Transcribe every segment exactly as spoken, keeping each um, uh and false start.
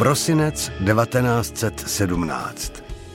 Prosinec devatenáct set sedmnáct.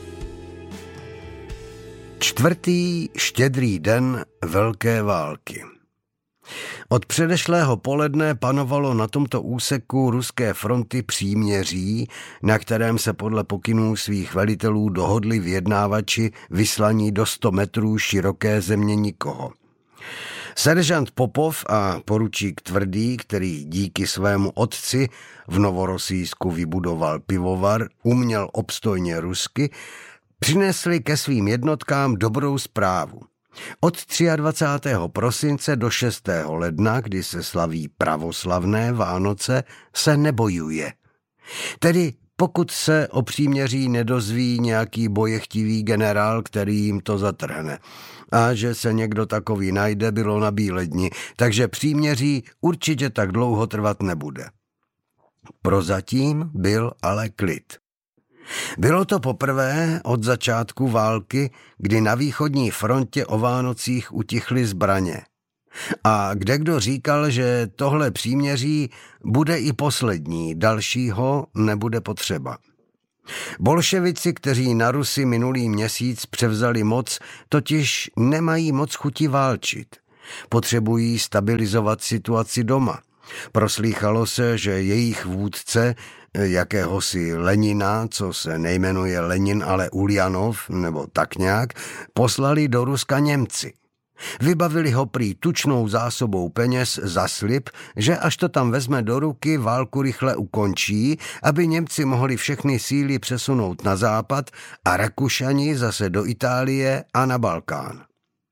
Čtvrtý štědrý den Velké války. Od předešlého poledne panovalo na tomto úseku ruské fronty příměří, na kterém se podle pokynů svých velitelů dohodli vyjednávači vyslaní do sto metrů široké země nikoho. Seržant Popov a poručík Tvrdý, který díky svému otci v Novorosijsku vybudoval pivovar, uměl obstojně rusky, přinesli ke svým jednotkám dobrou zprávu. Od dvacátého třetího prosince do šestého ledna, kdy se slaví pravoslavné Vánoce, se nebojuje. Tedy pokud se o příměří nedozví nějaký bojechtivý generál, který jim to zatrhne. A že se někdo takový najde, bylo na bíledni, takže příměří určitě tak dlouho trvat nebude. Prozatím byl ale klid. Bylo to poprvé od začátku války, kdy na východní frontě o Vánocích utichly zbraně. A kdekdo říkal, že tohle příměří bude i poslední, dalšího nebude potřeba. Bolševici, kteří na Rusy minulý měsíc převzali moc, totiž nemají moc chuti válčit. Potřebují stabilizovat situaci doma. Proslýchalo se, že jejich vůdce, jakéhosi Lenina, co se nejmenuje Lenin, ale Uljanov, nebo tak nějak, poslali do Ruska Němci. Vybavili ho prý tučnou zásobou peněz za slib, že až to tam vezme do ruky, válku rychle ukončí, aby Němci mohli všechny síly přesunout na západ a Rakušani zase do Itálie a na Balkán.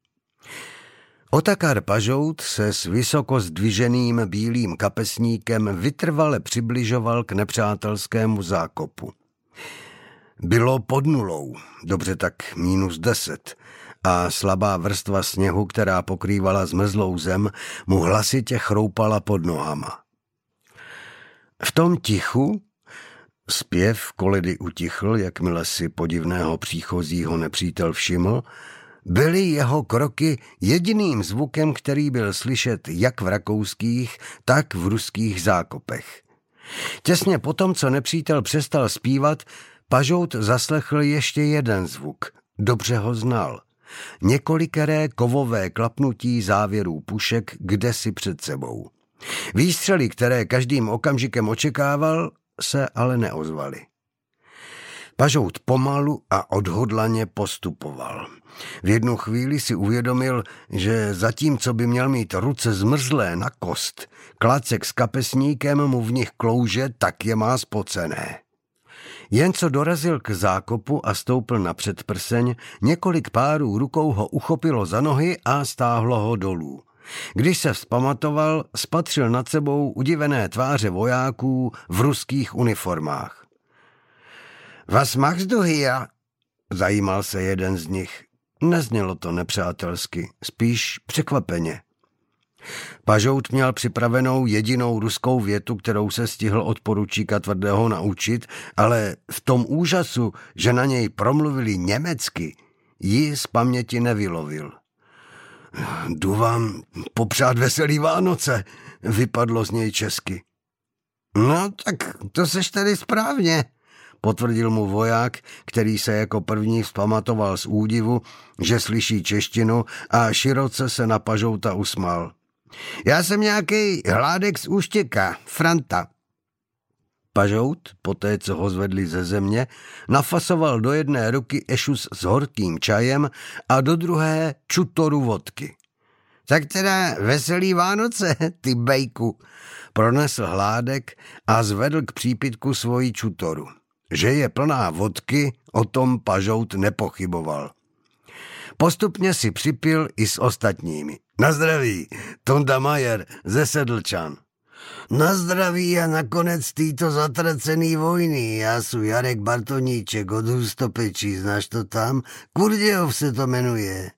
Otakar Pažout se s vysoko zdviženým bílým kapesníkem vytrvale přibližoval k nepřátelskému zákopu. Bylo pod nulou, dobře tak mínus deset, a slabá vrstva sněhu, která pokrývala zmrzlou zem, mu hlasitě chroupala pod nohama. V tom tichu zpěv koledy utichl, jakmile si podivného příchozího nepřítel všiml, byly jeho kroky jediným zvukem, který byl slyšet jak v rakouských, tak v ruských zákopech. Těsně potom, co nepřítel přestal zpívat, Pažout zaslechl ještě jeden zvuk. Dobře ho znal. Několikeré kovové klapnutí závěrů pušek kdesi před sebou. Výstřely, které každým okamžikem očekával, se ale neozvaly. Pažout pomalu a odhodlaně postupoval. V jednu chvíli si uvědomil, že zatímco by měl mít ruce zmrzlé na kost, klacek s kapesníkem mu v nich klouže, tak je má spocené. Jen co dorazil k zákopu a stoupl na předprseň, několik párů rukou ho uchopilo za nohy a stáhlo ho dolů. Když se vzpamatoval, spatřil nad sebou udivené tváře vojáků v ruských uniformách. Was machst du hier? Zajímal se jeden z nich. Neznělo to nepřátelsky, spíš překvapeně. Pažout měl připravenou jedinou ruskou větu, kterou se stihl od poručíka Tvrdého naučit, ale v tom úžasu, že na něj promluvili německy, ji z paměti nevylovil. Jdu vám popřát veselý Vánoce, vypadlo z něj česky. No tak to seš tady správně, potvrdil mu voják, který se jako první vzpamatoval z údivu, že slyší češtinu, a široce se na Pažouta usmál. Já jsem nějaký hládek z Úštěka, Franta. Pažout, poté co ho zvedli ze země, nafasoval do jedné ruky ešus s horkým čajem a do druhé čutoru vodky. Tak teda veselý Vánoce, ty bejku, pronesl hládek a zvedl k přípitku svoji čutoru. Že je plná vodky, o tom Pažout nepochyboval. Postupně si připil i s ostatními. Na zdraví, Tonda Majer ze Sedlčan. Na zdraví a nakonec týto zatracený vojny. Já jsem Jarek Bartoníček od Hustopečí, znáš to tam? Kurdějov se to jmenuje.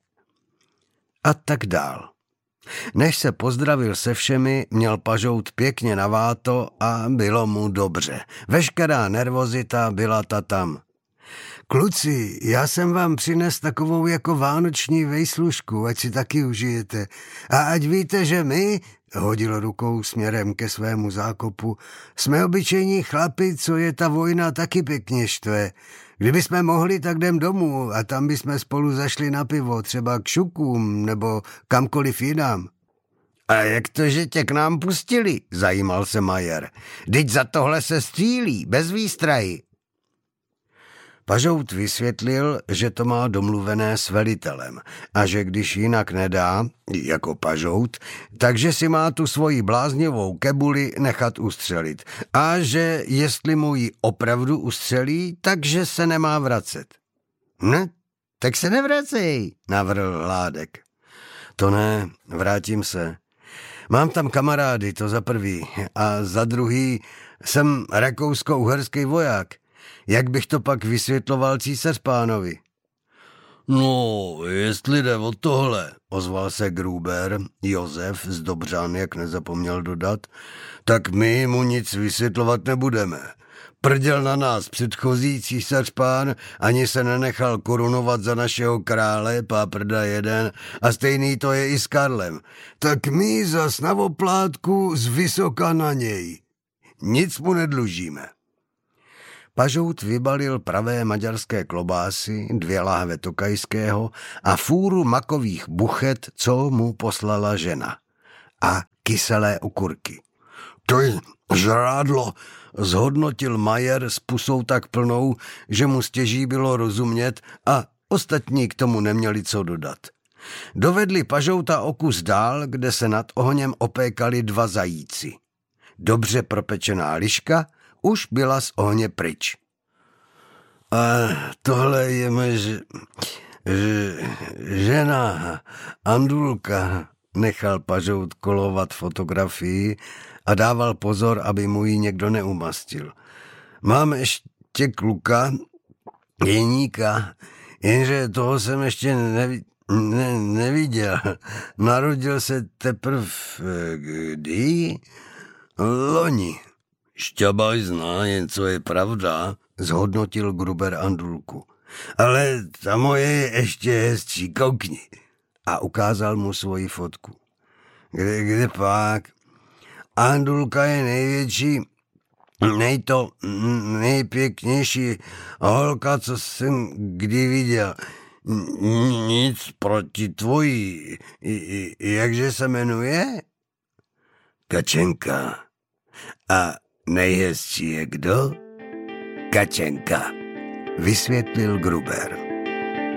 A tak dál. Než se pozdravil se všemi, měl Pažout pěkně naváto a bylo mu dobře. Veškerá nervozita byla ta tam. Kluci, já jsem vám přines takovou jako vánoční vejslužku, ať si taky užijete. A ať víte, že my, hodil rukou směrem ke svému zákopu, jsme obyčejní chlapi, co je ta vojna taky pěkně štve. Kdyby jsme mohli, tak jdem domů a tam bychom spolu zašli na pivo, třeba k Šukům nebo kamkoliv jinam. A jak to, že tě k nám pustili? Zajímal se Majer. Vždyť za tohle se střílí, bez výstrahy. Pažout vysvětlil, že to má domluvené s velitelem a že když jinak nedá, jako Pažout, takže si má tu svoji bláznivou kebuli nechat ustřelit a že jestli mu ji opravdu ustřelí, takže se nemá vracet. Ne, tak se nevracej, navrhl Hládek. To ne, vrátím se. Mám tam kamarády, to za prvý, a za druhý jsem rakousko-uherský voják. Jak bych to pak vysvětloval císařpánovi? No, jestli jde o tohle, ozval se Gruber, Josef z Dobřan, jak nezapomněl dodat, tak my mu nic vysvětlovat nebudeme. Prděl na nás předchozí císařpán, ani se nenechal korunovat za našeho krále, páprda jeden, a stejný to je i s Karlem. Tak my zas na oplátku z vysoka na něj. Nic mu nedlužíme. Pažout vybalil pravé maďarské klobásy, dvě láhve tokajského a fůru makových buchet, co mu poslala žena. A kyselé okurky. To je žrádlo, zhodnotil Majer s pusou tak plnou, že mu stěží bylo rozumět a ostatní k tomu neměli co dodat. Dovedli Pažouta o kus dál, kde se nad ohněm opékali dva zajíci. Dobře propečená liška už byla z ohně pryč. A tohle je moje ž... Ž... žena Andulka, nechal Pažout kolovat fotografii a dával pozor, aby mu ji někdo neumastil. Mám ještě kluka, Jeníka, jenže toho jsem ještě nevi... ne, neviděl. Narodil se teprve kdy? Loni. Šťabaj zná jen, co je pravda, zhodnotil Gruber Andulku. Ale ta moje je ještě hezčí, koukni. A ukázal mu svoji fotku. Kde, kde pak? Andulka je největší, nejto, nejpěknější holka, co jsem kdy viděl. Nic proti tvojí. Jakže se jmenuje? Kačenka. A nejhezčí je kdo? Kačenka, vysvětlil Gruber.